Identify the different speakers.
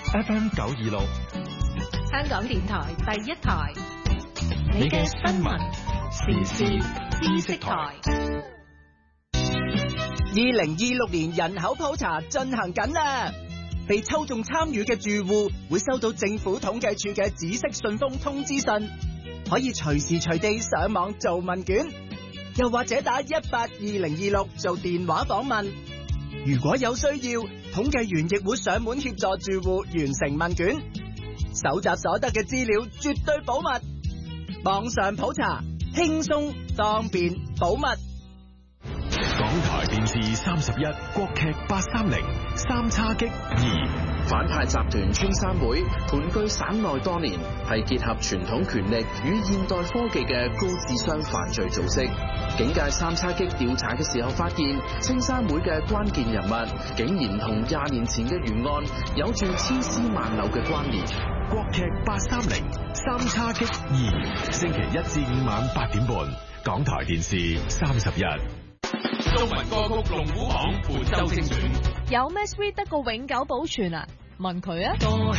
Speaker 1: FM 926，
Speaker 2: 香港電台第一台，你嘅新聞時事知識台。
Speaker 3: 2026年人口普查進行緊啦，被抽中參與嘅住戶會收到政府統計處嘅紫色信封通知信，可以隨時隨地上網做問卷，又或者打182-026做電話訪問。如果有需要，統計員亦會上門協助住戶完成問卷，搜集所得嘅資料絕對保密。網上普查輕鬆方便保密。
Speaker 1: 港台電視31國劇830三叉戟2。
Speaker 4: 反派集團青山會盤踞省內多年，係結合傳統權力與現代科技嘅高智商犯罪組織。警界三叉戟調查嘅時候發現，青山會嘅關鍵人物竟然同20年前嘅懸案有住千絲萬縷嘅關聯。
Speaker 1: 國劇830三叉戟2，星期1至5晚8點半，港台電視31。中文歌曲龍虎榜本周精選，
Speaker 2: 有咩 sweet 得過永久保存啊？問佢啊！